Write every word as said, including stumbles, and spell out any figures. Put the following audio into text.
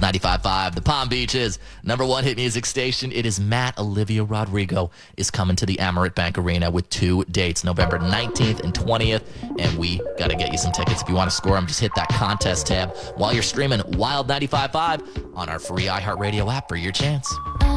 ninety-five point five, the Palm Beaches, number one hit music station. It is Matt Olivia Rodrigo is coming to the Amerant Bank Arena with two dates, November nineteenth and twentieth, and we got to get you some tickets. If you want to score them, just hit that contest tab while you're streaming Wild ninety-five point five on our free iHeartRadio app for your chance.